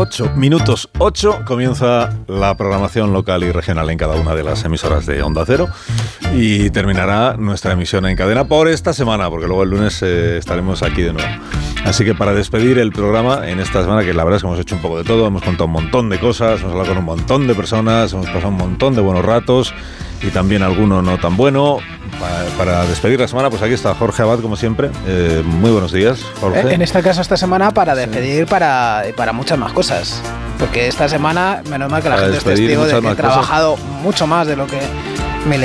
8 minutos 8 comienza la programación local y regional en cada una de las emisoras de Onda Cero y terminará nuestra emisión en cadena por esta semana, porque luego el lunes estaremos aquí de nuevo. Así que para despedir el programa en esta semana, que la verdad es que hemos hecho un poco de todo, hemos contado un montón de cosas, hemos hablado con un montón de personas, hemos pasado un montón de buenos ratos y también alguno no tan bueno. Para despedir la semana, pues aquí está Jorge Abad, como siempre. Muy buenos días, Jorge. En este caso, esta semana, para despedir para muchas más cosas. Porque esta semana, menos mal que la gente es testigo de que he trabajado mucho más de lo que